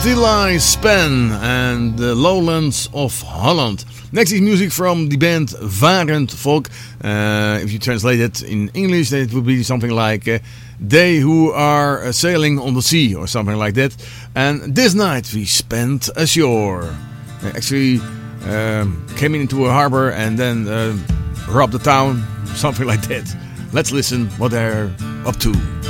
Stili Span and the Lowlands of Holland. Next is music from the band Varend Volk. If you translate it in English, then it would be something like They Who Are Sailing on the Sea or something like that. And this night we spent ashore. Actually came into a harbor and then robbed the town, something like that. Let's listen what they're up to.